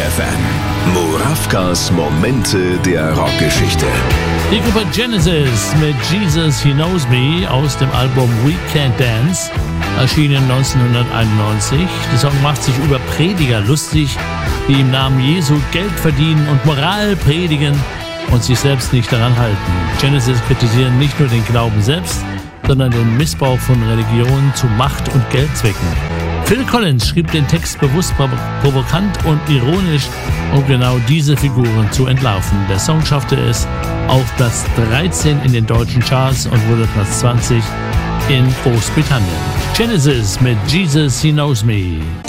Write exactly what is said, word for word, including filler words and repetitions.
F M. Murawkas Momente der Rockgeschichte. Die Gruppe Genesis mit Jesus He Knows Me aus dem Album We Can't Dance, erschienen neunzehnhunderteinundneunzig. Der Song macht sich über Prediger lustig, die im Namen Jesu Geld verdienen und Moral predigen und sich selbst nicht daran halten. Genesis kritisieren nicht nur den Glauben selbst, sondern den Missbrauch von Religion zu Macht- und Geldzwecken. Phil Collins schrieb den Text bewusst provokant und ironisch, um genau diese Figuren zu entlarven. Der Song schaffte es auf Platz dreizehn in den deutschen Charts und wurde Platz zwanzig in Großbritannien. Genesis mit Jesus He Knows Me.